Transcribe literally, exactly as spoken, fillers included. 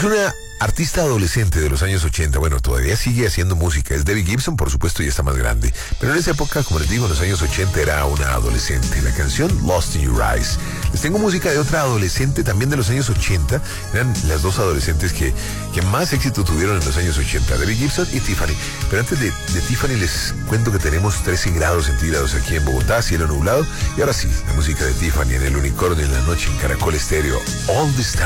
una artista adolescente de los años ochenta, bueno, todavía sigue haciendo música, es Debbie Gibson, por supuesto, ya está más grande, pero en esa época, como les digo, en los años ochenta era una adolescente. La canción Lost in Your Eyes. Les tengo música de otra adolescente también de los años ochenta, eran las dos adolescentes que, que más éxito tuvieron en los años ochenta, Debbie Gibson y Tiffany. Pero antes de, de Tiffany les cuento que tenemos trece grados centígrados aquí en Bogotá, cielo nublado, y ahora sí, la música de Tiffany en El Unicornio en la noche en Caracol Estéreo, All This Time.